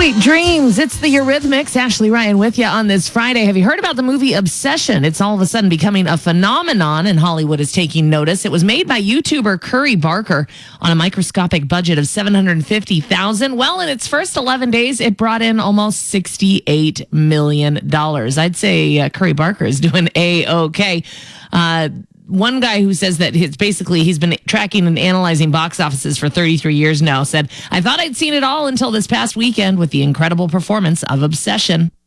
Sweet dreams. It's the Eurythmics. Ashley Ryan with you on this Friday. Have you heard about the movie Obsession? It's all of a sudden becoming a phenomenon, and Hollywood is taking notice. It was made by YouTuber Curry Barker on a microscopic budget of $750,000. Well, in its first 11 days, it brought in almost $68 million. I'd say Curry Barker is doing A-OK. One guy who says that he's been tracking and analyzing box offices for 33 years now said, "I thought I'd seen it all until this past weekend with the incredible performance of Obsession."